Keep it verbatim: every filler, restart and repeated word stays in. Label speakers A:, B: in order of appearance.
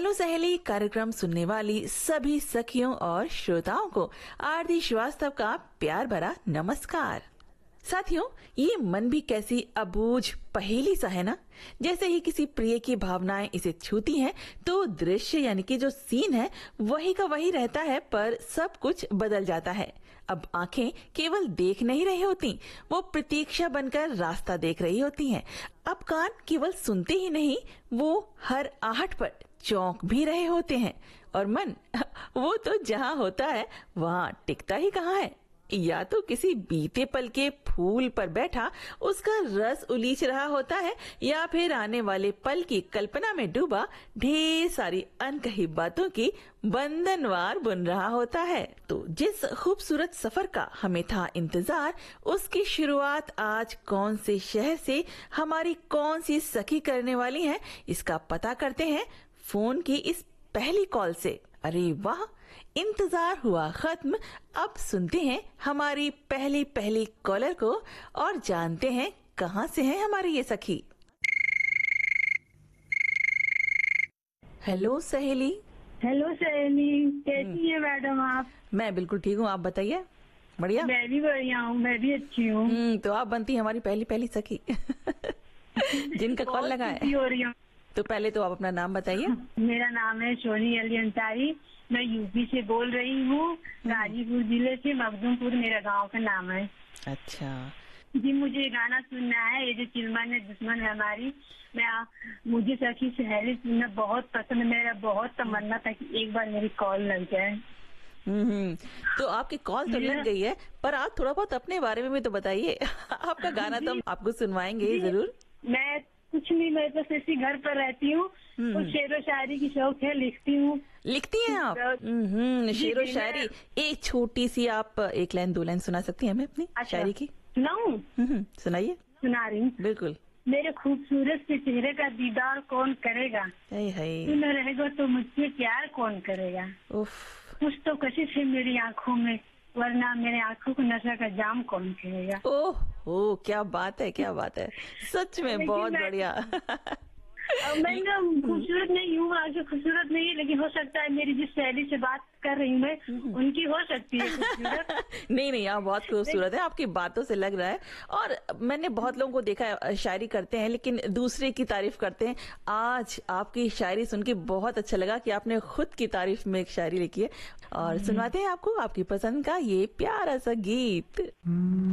A: Hello सहेली कार्यक्रम सुनने वाली सभी सखियों और श्रोताओं को आरती श्रीवास्तव का प्यार भरा नमस्कार। साथियों, ये मन भी कैसी अबूझ पहेली सा है ना। जैसे ही किसी प्रिय की भावनाएं इसे छूती हैं तो दृश्य यानी कि जो सीन है वही का वही रहता है, पर सब कुछ बदल जाता है। अब आंखें केवल देख नहीं रही होती, वो प्रतीक्षा बनकर रास्ता देख रही होती हैं। अब कान केवल सुनते ही नहीं, वो हर आहट पर चौंक भी रहे होते हैं। और मन वो तो जहाँ होता है वहाँ टिकता ही कहाँ है। या तो किसी बीते पल के फूल पर बैठा उसका रस उलीच रहा होता है, या फिर आने वाले पल की कल्पना में डूबा ढेर सारी अनकही बातों की बंधनवार बुन रहा होता है। तो जिस खूबसूरत सफर का हमें था इंतजार, उसकी शुरुआत आज कौन से शहर से हमारी कौन सी सखी करने वाली है, इसका पता करते हैं फोन की इस पहली कॉल से। अरे वाह, इंतजार हुआ खत्म। अब सुनते हैं हमारी पहली पहली कॉलर को और जानते हैं कहाँ से है हमारी ये सखी। हेलो सहेली।
B: हेलो सहेली, कैसी है मैडम आप?
A: मैं बिल्कुल ठीक हूँ, आप बताइए। बढ़िया।
B: मैं भी बढ़िया हूँ, मैं भी अच्छी हूँ।
A: हम्म, तो आप बनती हमारी पहली पहली सखी जिनका कॉल लगा है।
B: हो रही हूँ।
A: तो पहले तो आप अपना नाम बताइए।
B: मेरा नाम है सोनी अली अंसारी, मैं यूपी से बोल रही हूँ, गाजीपुर जिले से, मखदूमपुर मेरा गांव का नाम है।
A: अच्छा
B: जी, मुझे गाना सुनना है, ये जो चिलमन है दुश्मन है हमारी। मैं आ, मुझे सखी सहेली सुनना बहुत पसंद है। मेरा बहुत तमन्ना था कि एक बार मेरी कॉल लग जाए।
A: हम्म, तो आपकी कॉल तो लग गई है, पर आप थोड़ा बहुत अपने बारे में भी तो बताइए। आपका गाना तो हम आपको सुनवाएंगे ही जरूर।
B: मैं कुछ नहीं, मैं तो ऐसी घर पर रहती हूँ, कुछ शेर व शायरी की शौक है, लिखती हूँ।
A: लिखती हैं आप? हम्म, शेर व शायरी। एक छोटी सी आप एक लाइन दो लाइन सुना सकती हैं हमें अपनी शायरी की?
B: सुनाऊं?
A: हम्म, सुनाइए।
B: सुना रही हूँ।
A: बिल्कुल।
B: मेरे खूबसूरत से चेहरे का दीदार कौन करेगा, तू न रहेगा तो मुझसे प्यार कौन करेगा।
A: उफ।
B: कुछ तो कशिश है मेरी आंखों में, वरना मेरे आंखों को नशा का जाम कौन करेगा।
A: ओह ओह, क्या बात है, क्या बात है, सच में बहुत बढ़िया।
B: मैं खूबसूरत नहीं हूँ, आगे खूबसूरत नहीं है, लेकिन हो सकता है मेरी जिस शैली से बात कर रही हूँ मैं, उनकी हो सकती है खूबसूरत।
A: नहीं नहीं, आप बहुत खूबसूरत है, आपकी बातों से लग रहा है। और मैंने बहुत लोगों को देखा है शायरी करते हैं लेकिन दूसरे की तारीफ करते हैं। आज आपकी शायरी सुन के बहुत अच्छा लगा कि आपने खुद की तारीफ में एक शायरी लिखी है, और सुनवाते हैं आपको आपकी पसंद का ये प्यारा सा गीत।